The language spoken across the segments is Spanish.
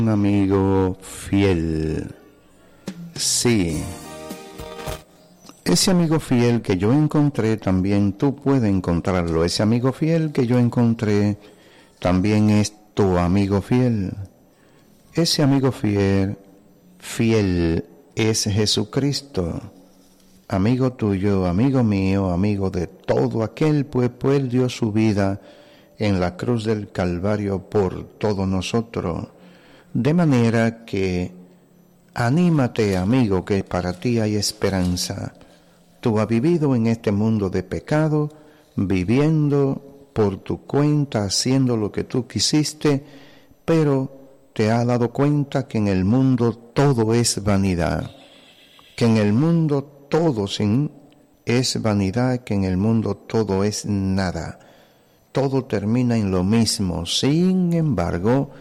Un amigo fiel. Sí. Ese amigo fiel que yo encontré, también tú puedes encontrarlo. Ese amigo fiel que yo encontré, también es tu amigo fiel. Ese amigo fiel es Jesucristo. Amigo tuyo, amigo mío, amigo de todo aquel, pues Él dio su vida en la cruz del Calvario por todos nosotros. De manera que anímate, amigo, que para ti hay esperanza. Tú has vivido en este mundo de pecado, viviendo por tu cuenta, haciendo lo que tú quisiste, pero te has dado cuenta que en el mundo todo es vanidad, que en el mundo todo es vanidad, que en el mundo todo es nada. Todo termina en lo mismo. Sin embargo,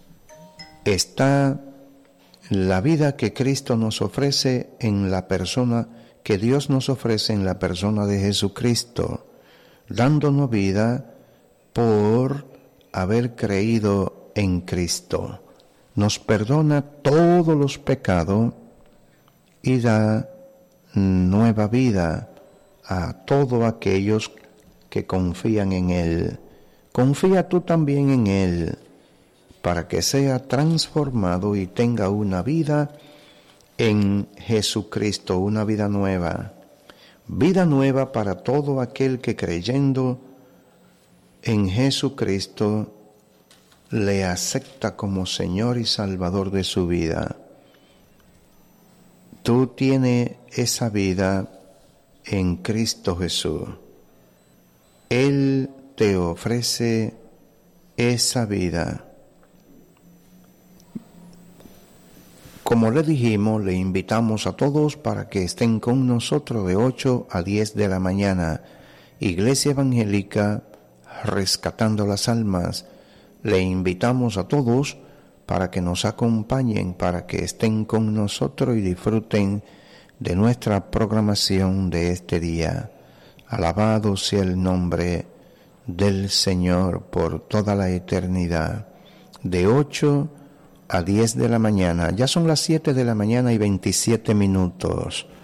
está la vida que Cristo nos ofrece en la persona, que Dios nos ofrece en la persona de Jesucristo, dándonos vida por haber creído en Cristo. Nos perdona todos los pecados y da nueva vida a todos aquellos que confían en Él. Confía tú también en Él, para que sea transformado y tenga una vida en Jesucristo, una vida nueva para todo aquel que creyendo en Jesucristo le acepta como Señor y Salvador de su vida. Tú tienes esa vida en Cristo Jesús. Él te ofrece esa vida. Como le dijimos, le invitamos a todos para que estén con nosotros de 8 a 10 de la mañana. Iglesia Evangélica Rescatando las Almas. Le invitamos a todos para que nos acompañen, para que estén con nosotros y disfruten de nuestra programación de este día. Alabado sea el nombre del Señor por toda la eternidad. De 8 a 10 de la mañana. Ya son las 7 de la mañana y 27 minutos.